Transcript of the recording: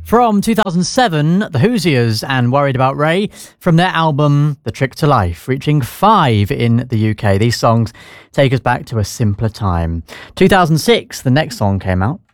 From 2007, The Hoosiers and Worried About Ray from their album The Trick to Life, reaching 5 in the UK. These songs take us back to a simpler time. 2006, the next song came out.